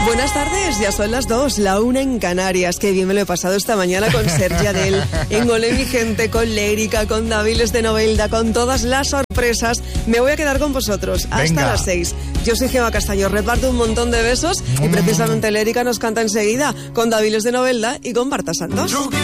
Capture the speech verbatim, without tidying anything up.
Buenas tardes, ya son las dos, la una en Canarias. Qué bien me lo he pasado esta mañana con Sergi Adel, en Olé mi gente, con Lérica, con Daviles de Novelda, con todas las sorpresas. Me voy a quedar con vosotros hasta Venga. las seis. Yo soy Gemma Castaño, reparto un montón de besos y precisamente Lérica nos canta enseguida con Daviles de Novelda y con Marta Santos.